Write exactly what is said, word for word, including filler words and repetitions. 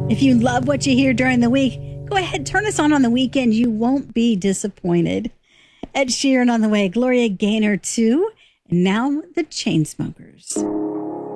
If you love what you hear during the week, go ahead, turn us on on the weekend. You won't be disappointed. Ed Sheeran on the way, Gloria Gaynor too, and now the Chainsmokers.